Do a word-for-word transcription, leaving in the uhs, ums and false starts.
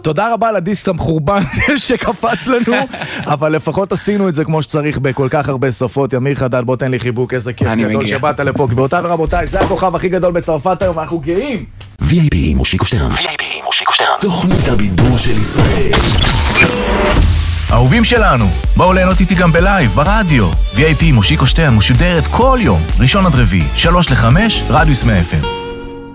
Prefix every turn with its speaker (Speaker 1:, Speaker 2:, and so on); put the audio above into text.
Speaker 1: תודה רבה לדיסק המחורבן שקפץ לנו, אבל לפחות עשינו את זה כמו שצריך בכל כך הרבה שפות. ימיר חדד, בוא תן לי חיבוק, איזה כיף גדול שבאת לפה. גבירותיי ורבותיי, זה הכוכב הכי גדול בצרפת היום, אנחנו גאים.
Speaker 2: וי איי פי מושיקו שטרן. וי איי פי מושיקו שטרן. תוכנית הבידור של ישראל.
Speaker 3: אהובים שלנו, בואו ליהנות איתי גם בלייב, ברדיו. וי איי פי מושיקו שטרן משודרת כל יום, ראשון עד רביעי, שלוש לחמש, רדיוס מאה אף אם.